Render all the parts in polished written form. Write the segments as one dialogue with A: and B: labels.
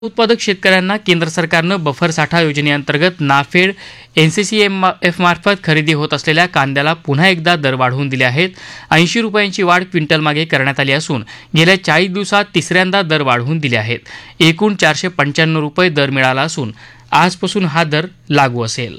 A: उत्पादक शेतकऱ्यांना केंद्र सरकारनं बफर साठा योजनेअंतर्गत नाफेड NCCF मार्फत खरेदी होत असलेल्या कांद्याला पुन्हा एकदा दर वाढवून दिले आहेत. 80 रुपयांची वाढ क्विंटलमागे करण्यात आली असून गेल्या 40 दिवसात तिसऱ्यांदा दर वाढवून दिले आहेत. एकूण 495 रुपये दर मिळाला असून आजपासून हा दर लागू असेल.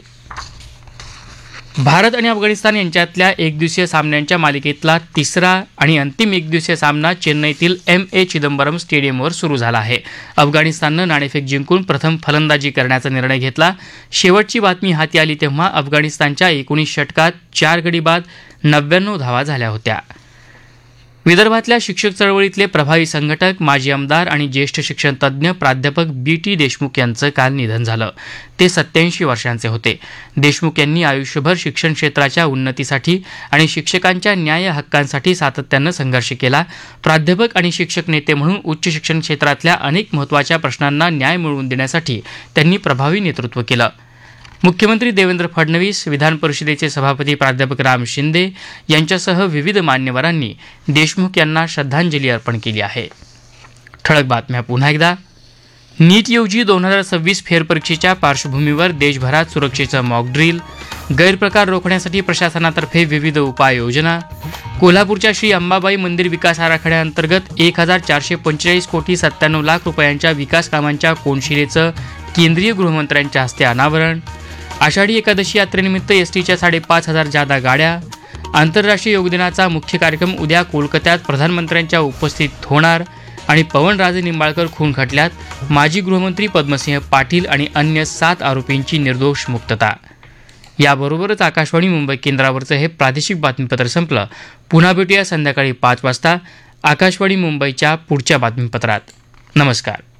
A: भारत आणि अफगाणिस्तान यांच्यातल्या एकदिवसीय सामन्यांच्या मालिकेतला तिसरा आणि अंतिम एकदिवसीय सामना चेन्नईतील M.A. चिदंबरम स्टेडियमवर सुरू झाला आहे. अफगाणिस्ताननं नाणेफेक जिंकून प्रथम फलंदाजी करण्याचा निर्णय घेतला. शेवटची बातमी हाती आली तेव्हा अफगाणिस्तानच्या 19 षटकात 4 गडी बाद 99 धावा झाल्या होत्या. विदर्भातल्या शिक्षक चळवळीतले प्रभावी संघटक, माजी आमदार आणि ज्येष्ठ शिक्षण तज्ज्ञ प्राध्यापक B.T. देशमुख यांचं काल निधन झालं. ते 87 वर्षांचे होते. देशमुख यांनी आयुष्यभर शिक्षण क्षेत्राच्या उन्नतीसाठी आणि शिक्षकांच्या न्याय हक्कांसाठी सातत्यानं संघर्ष केला. प्राध्यापक आणि शिक्षक नेते म्हणून उच्च शिक्षण क्षेत्रातल्या अनेक महत्त्वाच्या प्रश्नांना न्याय मिळवून देण्यासाठी त्यांनी प्रभावी नेतृत्व केलं. मुख्यमंत्री देवेंद्र फडणवीस, विधान परिषदेचे सभापती प्राध्यापक राम शिंदे यांच्यासह विविध मान्यवरांनी देशमुख यांना श्रद्धांजली अर्पण केली आहे. ठळक बातम्या पुन्हा एकदा. नीट UG 2026 फेरपरीक्षेच्या पार्श्वभूमीवर देशभरात सुरक्षेचं मॉक ड्रिल, गैरप्रकार रोखण्यासाठी प्रशासनातर्फे विविध उपाययोजना. कोल्हापूरच्या श्री अंबाबाई मंदिर विकास आराखड्याअंतर्गत 1445 कोटी 97 लाख रुपयांच्या विकास कामांच्या कोनशिलेचं केंद्रीय गृहमंत्र्यांच्या हस्ते अनावरण. आषाढी एकादशी यात्रेनिमित्त एसटीच्या 5,500 जादा गाड्या. आंतरराष्ट्रीय योग दिनाचा मुख्य कार्यक्रम उद्या कोलकात्यात प्रधानमंत्र्यांच्या उपस्थितीत होणार. आणि पवनराजे निंबाळकर खून खटल्यात माजी गृहमंत्री पद्मसिंह पाटील आणि अन्य 7 आरोपींची निर्दोष मुक्तता. याबरोबरच आकाशवाणी मुंबई केंद्रावरचं हे प्रादेशिक बातमीपत्र संपलं. पुन्हा भेटूया संध्याकाळी 5 वाजता आकाशवाणी मुंबईच्या पुढच्या बातमीपत्रात. नमस्कार.